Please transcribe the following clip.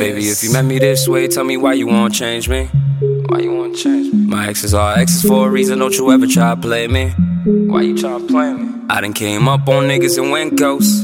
Baby, if you met me this way, tell me why you won't change me. Why you wanna change me? My exes are exes for a reason, don't you ever try to play me. Why you try to play me? I done came up on niggas and went ghost.